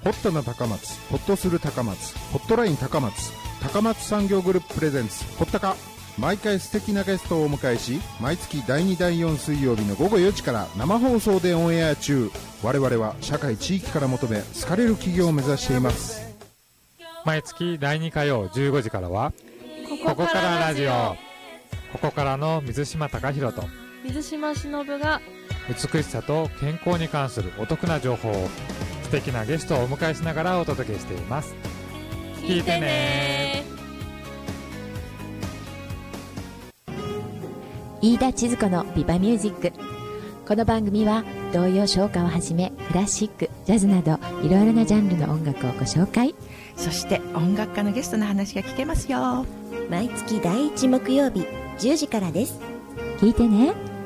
ホットな高松、ホッとする高松、ホットライン高松、高松産業グループプレゼンツホッタカ。毎回素敵なゲストをお迎えし、毎月第2第4水曜日の午後4時から生放送でオンエア中。我々は社会地域から求め好かれる企業を目指しています。 毎月第2火曜15時からはここからラジオ。ここからの水島貴博と水島しのぶが美しさと健康に関するお得な情報を素敵なゲストをお迎えしながらお届けしています。聞いてね。 飯田千鶴子のビバミュージック。この番組は童謡唱歌をはじめクラシック、ジャズなどいろいろなジャンルの音楽をご紹介。 そして音楽家のゲストの話が聞けますよ。 毎月第1木曜日10時からです。 聞いてね。